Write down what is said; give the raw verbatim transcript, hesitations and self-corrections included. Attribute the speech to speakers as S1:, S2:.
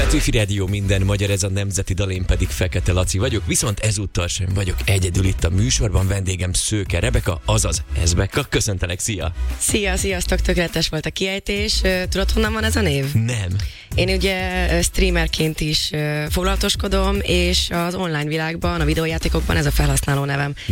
S1: Petőfi Rádió, minden magyar, ez a nemzeti dal, én pedig Fekete Laci vagyok, viszont ezúttal sem vagyok egyedül itt a műsorban, vendégem Szőke Rebeka, azaz Ezbekka. Köszöntelek, szia!
S2: Szia, sziasztok, tökéletes volt a kiejtés. Tudod, honnan van ez a név?
S1: Nem.
S2: Én ugye streamerként is foglalatoskodom, és az online világban, a videójátékokban ez a felhasználó nevem.